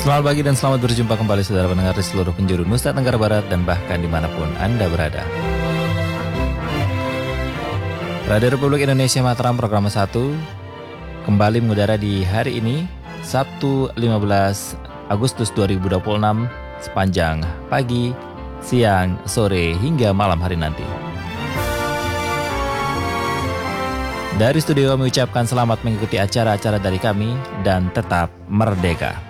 Selamat pagi dan selamat berjumpa kembali saudara pendengar di seluruh penjuru Nusa Tenggara Barat dan bahkan dimanapun Anda berada. Radio Republik Indonesia Mataram program 1 kembali mengudara di hari ini, Sabtu 15 Agustus 2026 sepanjang pagi, siang, sore hingga malam hari nanti. Dari studio kami ucapkan selamat mengikuti acara-acara dari kami dan tetap merdeka.